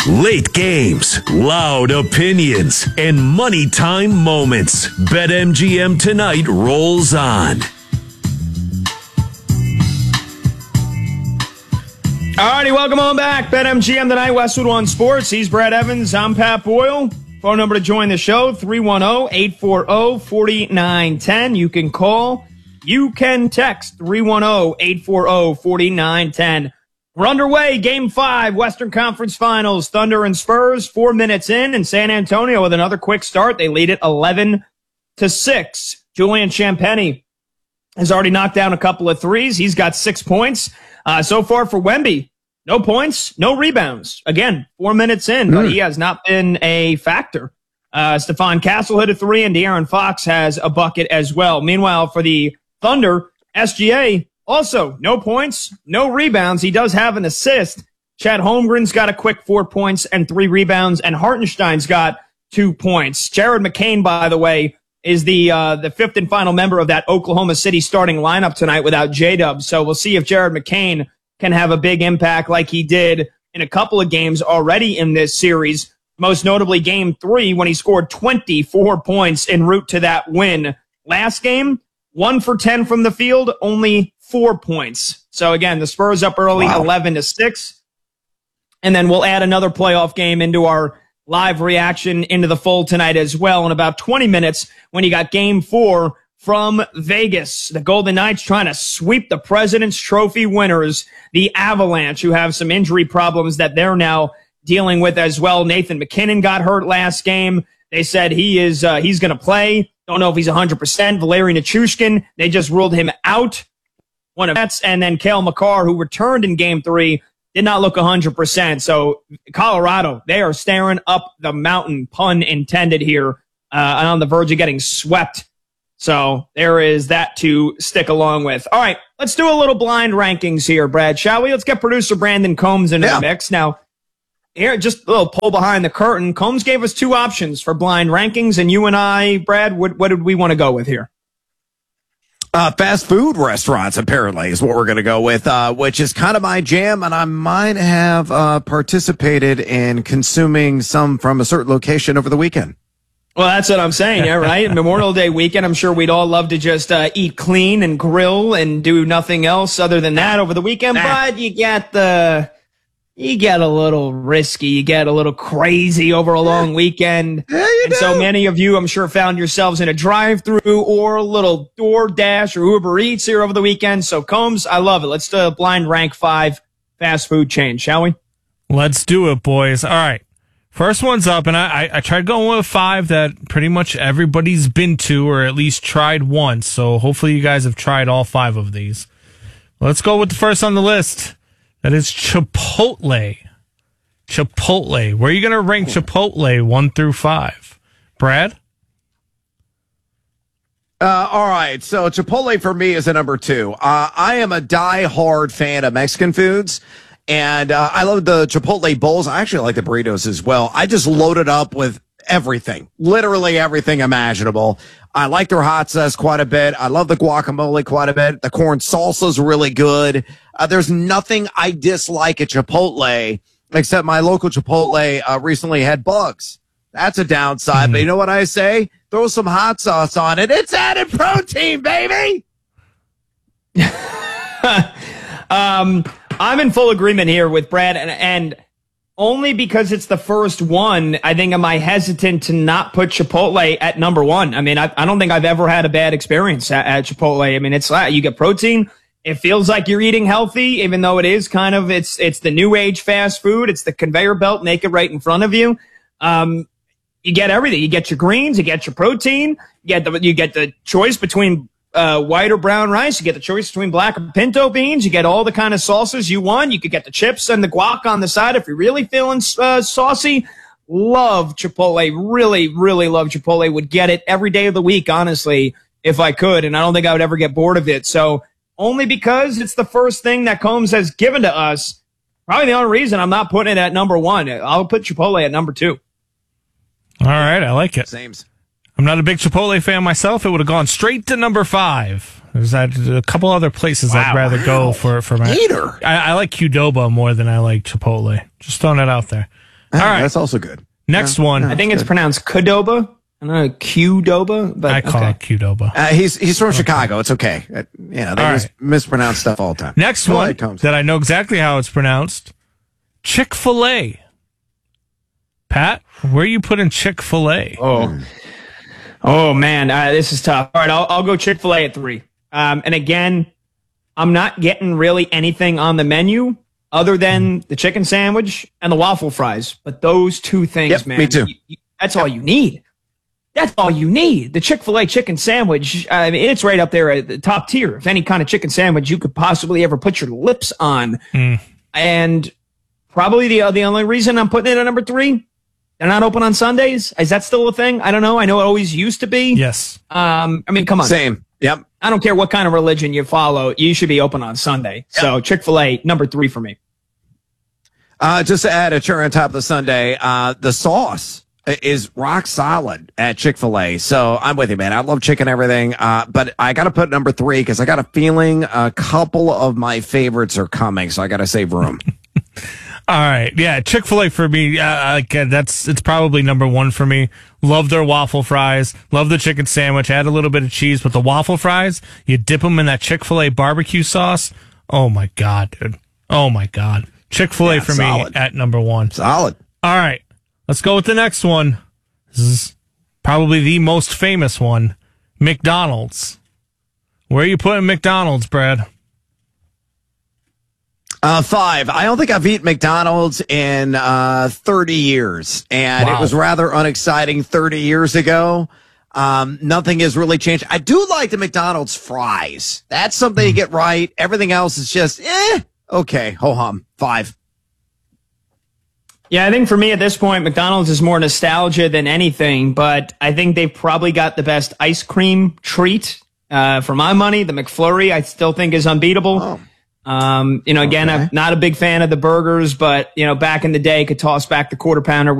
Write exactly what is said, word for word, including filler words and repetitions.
Late games, loud opinions, and money time moments. BetMGM Tonight rolls on. Alrighty, welcome on back. BetMGM Tonight, Westwood One Sports. He's Brad Evans. I'm Pat Boyle. Phone number to join the show, three one zero, eight four zero, four nine one zero. You can call. You can text, three one zero, eight four zero, four nine one zero. We're underway. Game five, Western Conference Finals. Thunder and Spurs, four minutes in, and San Antonio with another quick start. They lead it eleven to six. Julian Champagnie has already knocked down a couple of threes. He's got six points. Uh, so far for Wemby, no points, no rebounds. Again, four minutes in, but he has not been a factor. Uh, Stephon Castle hit a three, and De'Aaron Fox has a bucket as well. Meanwhile, for the Thunder, S G A, also, no points, no rebounds. He does have an assist. Chad Holmgren's got a quick four points and three rebounds, and Hartenstein's got two points. Jared McCain, by the way, is the uh, the fifth and final member of that Oklahoma City starting lineup tonight without J-Dub. So we'll see if Jared McCain can have a big impact like he did in a couple of games already in this series, most notably game three when he scored twenty-four points en route to that win. Last game, one for ten from the field, only four points. So again, the Spurs up early, wow. eleven to six. And then we'll add another playoff game into our live reaction into the fold tonight as well in about twenty minutes when you got game four from Vegas. The Golden Knights trying to sweep the President's Trophy winners, the Avalanche, who have some injury problems that they're now dealing with as well. Nathan McKinnon got hurt last game. They said he is uh, he's going to play. Don't know if he's one hundred percent. Valeri Nichushkin, they just ruled him out. One of that's and then Cale Makar, who returned in game three, did not look one hundred percent. So Colorado, they are staring up the mountain, pun intended here, uh, and on the verge of getting swept. So there is that to stick along with. All right, let's do a little blind rankings here, Brad, shall we? Let's get producer Brandon Combs into yeah. the mix. Now, here, just a little pull behind the curtain. Combs gave us two options for blind rankings, and you and I, Brad, what, what did we want to go with here? Uh, fast food restaurants, apparently, is what we're going to go with, uh, which is kind of my jam, and I might have uh, participated in consuming some from a certain location over the weekend. Well, that's what I'm saying, yeah, right? Memorial Day weekend, I'm sure we'd all love to just uh, eat clean and grill and do nothing else other than that over the weekend, but you get the... You get a little risky. You get a little crazy over a long weekend. Yeah, you and do. so many of you, I'm sure, found yourselves in a drive-through or a little DoorDash or Uber Eats here over the weekend. So, Combs, I love it. Let's do a blind rank five fast food chain, shall we? Let's do it, boys. All right. First one's up, and I, I, I tried going with five that pretty much everybody's been to or at least tried once. So, hopefully you guys have tried all five of these. Let's go with the first on the list. That is Chipotle. Chipotle. Where are you going to rank Chipotle one through five? Brad? Uh, all right. So Chipotle for me is a number two. Uh, I am a diehard fan of Mexican foods. And uh, I love the Chipotle bowls. I actually like the burritos as well. I just loaded up with everything, literally everything imaginable. I like their hot sauce quite a bit. I love the guacamole quite a bit. The corn salsa is really good. Uh, there's nothing I dislike at Chipotle except my local Chipotle uh, recently had bugs. That's a downside. Mm-hmm. But you know what I say? Throw some hot sauce on it. It's added protein, baby. um, I'm in full agreement here with Brad, and, and only because it's the first one, I think am I hesitant to not put Chipotle at number one. I mean, I, I don't think I've ever had a bad experience at, at Chipotle. I mean, it's uh, you get protein. It feels like you're eating healthy, even though it is kind of, it's it's the new age fast food. It's the conveyor belt, naked right in front of you. Um, you get everything. You get your greens, you get your protein, you get the, you get the choice between Uh, white or brown rice. You get the choice between black or pinto beans. You get all the kind of sauces you want. You could get the chips and the guac on the side if you're really feeling uh, saucy. Love Chipotle. Really, really love Chipotle. Would get it every day of the week, honestly, if I could. And I don't think I would ever get bored of it. So only because it's the first thing that Combs has given to us. Probably the only reason I'm not putting it at number one. I'll put Chipotle at number two. All right. I like it. Sames. I'm not a big Chipotle fan myself. It would have gone straight to number five. There's a couple other places wow, I'd rather wow. go for for my. Hater. I, I like Qdoba more than I like Chipotle. Just throwing it out there. All right. That's also good. Next yeah, one. yeah, I think it's good. pronounced Qdoba. I don't know, Qdoba, but I call okay. it Qdoba. Uh, he's he's from okay. Chicago. It's okay. Uh, you know, they mis- right. mispronounce stuff all the time. Next Go one ahead, Combs. that I know exactly how it's pronounced. Chick-fil-A. Pat, where are you putting Chick-fil-A? Oh, oh man, uh, this is tough. All right, I'll, I'll go Chick-fil-A at three. Um, and again, I'm not getting really anything on the menu other than the chicken sandwich and the waffle fries. But those two things, Yep, man, me too. you- you- that's all you need. That's all you need. The Chick-fil-A chicken sandwich, I mean, it's right up there at the top tier of any kind of chicken sandwich you could possibly ever put your lips on. Mm. And probably the, the only reason I'm putting it at number three, they're not open on Sundays. Is that still a thing? I don't know. I know it always used to be. Yes. Um, I mean, come on. Same. Yep. I don't care what kind of religion you follow. You should be open on Sunday. Yep. So Chick-fil-A, number three for me. Uh, just to add a cherry on top of the sundae, uh, the sauce is rock solid at Chick-fil-A. So I'm with you, man. I love chicken, everything. Uh, but I got to put number three because I got a feeling a couple of my favorites are coming. So I got to save room. All right. Yeah. Chick-fil-A for me. Uh, like, uh, that's, it's probably number one for me. Love their waffle fries. Love the chicken sandwich. Add a little bit of cheese, but the waffle fries, you dip them in that Chick-fil-A barbecue sauce. Oh my God, dude. Oh my God. Chick-fil-A Yeah, for solid. me at number one. Solid. All right. Let's go with the next one. This is probably the most famous one. McDonald's. Where are you putting McDonald's, Brad? Uh, five. I don't think I've eaten McDonald's in uh, thirty years, and Wow. it was rather unexciting thirty years ago. Um, nothing has really changed. I do like the McDonald's fries. That's something you get right. Everything else is just, eh, okay, ho-hum. Five. Yeah, I think for me at this point, McDonald's is more nostalgia than anything, but I think they've probably got the best ice cream treat. Uh, for my money, the McFlurry I still think is unbeatable. Oh. Um, you know, again, Okay. I'm not a big fan of the burgers, but, you know, back in the day, could toss back the quarter pounder